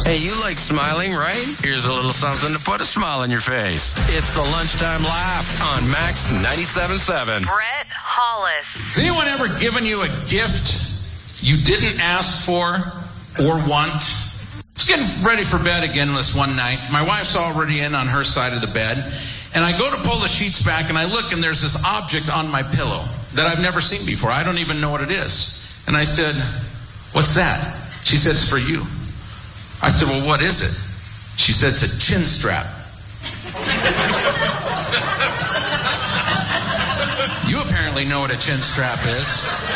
Hey, you like smiling, right? Here's a little something to put a smile on your face. It's the Lunchtime Laugh on Max 97.7. Brett Hollis. Has anyone ever given you a gift you didn't ask for or want? Let's get ready for bed again this one night. My wife's already in on her side of the bed, and I go to pull the sheets back, and I look, and there's this object on my pillow that I've never seen before. I don't even know what it is. And I said, "What's that?" She said, "It's for you." I said, "Well, what is it?" She said, "It's a chin strap." You apparently know what a chin strap is.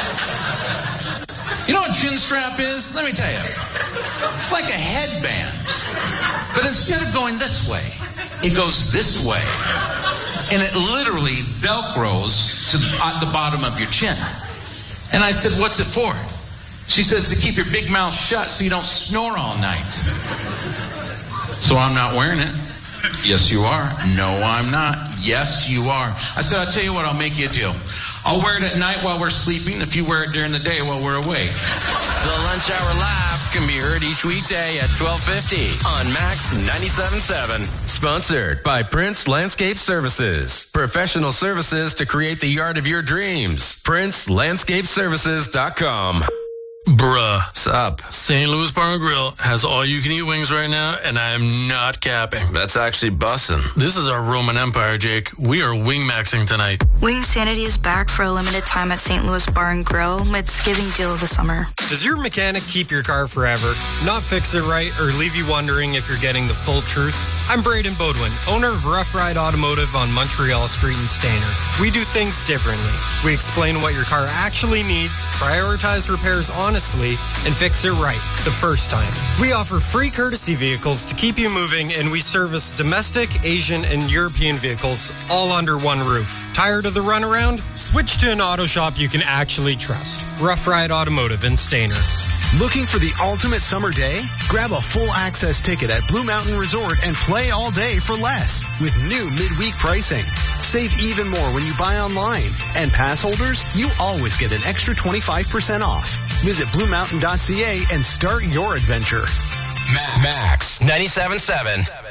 You know what a chin strap is? Let me tell you. It's like a headband. But instead of going this way, it goes this way. And it literally Velcros to the bottom of your chin. And I said, "What's it for?" She says, "To keep your big mouth shut so you don't snore all night." So I'm not wearing it. Yes, you are. No, I'm not. Yes, you are. I said, "I'll tell you what, I'll make you a deal. I'll wear it at night while we're sleeping if you wear it during the day while we're awake." The Lunch Hour Laugh can be heard each weekday at 12:50 on Max 97.7. Sponsored by Prince Landscape Services. Professional services to create the yard of your dreams. PrinceLandscapeServices.com. Bruh. What's up? St. Louis Bar and Grill has all you can eat wings right now, and I am not capping. That's actually bussin'. This is our Roman Empire, Jake. We are wing maxing tonight. Wing Sanity is back for a limited time at St. Louis Bar and Grill. It's giving deal of the summer. Does your mechanic keep your car forever, not fix it right, or leave you wondering if you're getting the full truth? I'm Braden Bodwin, owner of Rough Ride Automotive on Montreal Street in Stainer. We do things differently. We explain what your car actually needs, prioritize repairs honestly, and fix it right the first time. We offer free courtesy vehicles to keep you moving, and we service domestic, Asian, and European vehicles all under one roof. Tired of the runaround? Switch to an auto shop you can actually trust. Rough Ride Automotive in Stainer. Looking for the ultimate summer day? Grab a full access ticket at Blue Mountain Resort and play all day for less with new midweek pricing. Save even more when you buy online. And pass holders, you always get an extra 25% off. Visit BlueMountain.ca and start your adventure. Max 97.7.